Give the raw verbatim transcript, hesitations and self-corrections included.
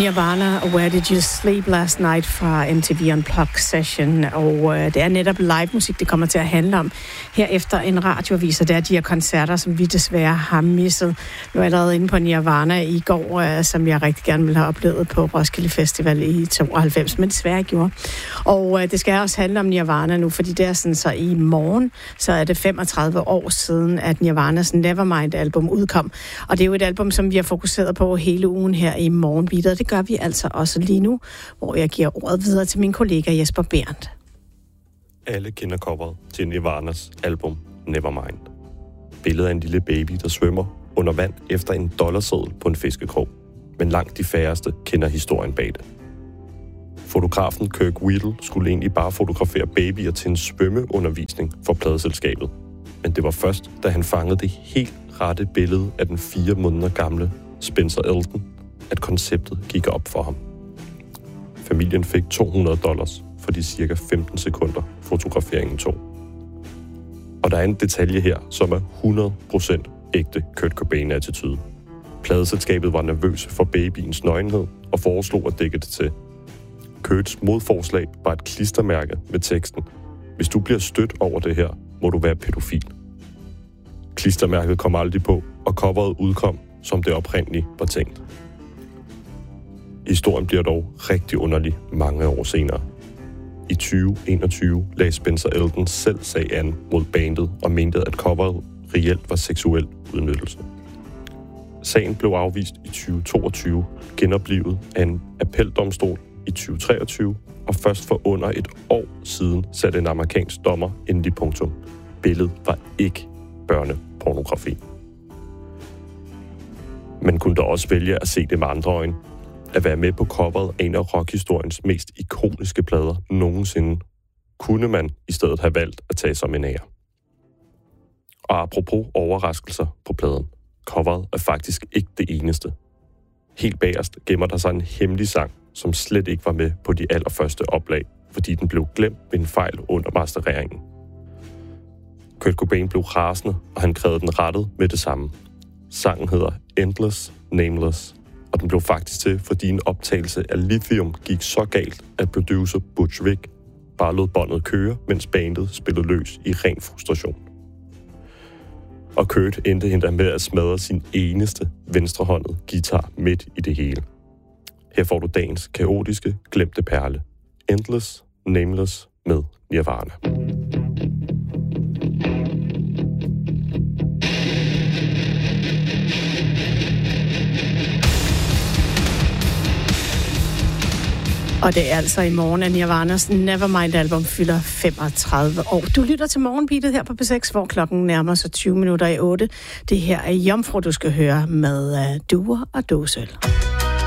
Nirvana og Where Did You Sleep Last Night fra M T V Unplugged Session, og øh, det er netop live musik, det kommer til at handle om her efter en radioavis, og det er de her koncerter, som vi desværre har misset. Nu er jeg allerede inde på Nirvana i går, øh, som jeg rigtig gerne ville have oplevet på Roskilde Festival i tooghalvfems, men desværre ikke gjorde. Og øh, det skal også handle om Nirvana nu, fordi det er sådan, så i morgen, så er det femogtredive år siden, at Nirvanas Nevermind-album udkom, og det er jo et album, som vi har fokuseret på hele ugen her i Morgenbeatet. Det gør vi altså også lige nu, hvor jeg giver ordet videre til min kollega Jesper Berndt. Alle kender coveret til Nirvanas album Nevermind. Billedet af en lille baby, der svømmer under vand efter en dollarseddel på en fiskekrog. Men langt de færreste kender historien bag det. Fotografen Kirk Wheatle skulle egentlig bare fotografere babyer til en svømmeundervisning for pladeselskabet. Men det var først, da han fangede det helt rette billede af den fire måneder gamle Spencer Elton, at konceptet gik op for ham. Familien fik to hundrede dollars for de cirka femten sekunder, fotograferingen tog. Og der er en detalje her, som er hundrede procent ægte Kurt Cobain-attitude. Pladeselskabet var nervøse for babyens nøgenhed og foreslog at dække det til. Kurts modforslag var et klistermærke med teksten: "Hvis du bliver stødt over det her, må du være pædofil." Klistermærket kom aldrig på, og coveret udkom, som det oprindeligt var tænkt. Historien bliver dog rigtig underlig mange år senere. I tyve enogtyve lagde Spencer Elton selv sag an mod bandet og mente, at coveret reelt var seksuel udnyttelse. Sagen blev afvist i tyve toogtyve, genoplivet af en appeldomstol i tyve treogtyve, og først for under et år siden satte en amerikansk dommer endelig punktum. Billedet var ikke børnepornografi. Man kunne da også vælge at se det med andre øjne. At være med på coveret af en af rockhistoriens mest ikoniske plader nogensinde, kunne man i stedet have valgt at tage som en ære. Og apropos overraskelser på pladen, coveret er faktisk ikke det eneste. Helt bagerst gemmer der sig en hemmelig sang, som slet ikke var med på de allerførste oplag, fordi den blev glemt ved en fejl under mastereringen. Kurt Cobain blev rasende, og han krævede den rettet med det samme. Sangen hedder Endless, Nameless, og den blev faktisk til, fordi en optagelse af Lithium gik så galt, at producer Butch Vig bare lod båndet køre, mens bandet spillede løs i ren frustration. Og Kurt endte endda med at smadre sin eneste venstrehåndede guitar midt i det hele. Her får du dagens kaotiske, glemte perle. Endless, Nameless med Nirvana. Og det er altså i morgen, at Nirvanas Nevermind-album fylder femogtredive år. Du lytter til Morgenbeatet her på P seks, hvor klokken nærmer sig tyve minutter i otte. Det her er Jomfru, du skal høre med uh, Duer og Dåsøl.